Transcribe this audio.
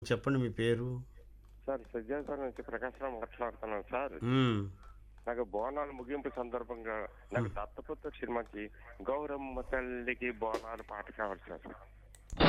చెప్పండి మీ పేరు? సార్ సిద్ధార్థ నుంచి ప్రకాశరావు మాట్లాడుతున్నాను సార్. హ్మ్. నాకు బోనాలు ముగింపు సందర్భంగా నాకు హ్మ్. దత్తపుత్ర సినిమాకి 'గౌరమ్మ తల్లికి బోనాలు' పాట కావాలి సార్.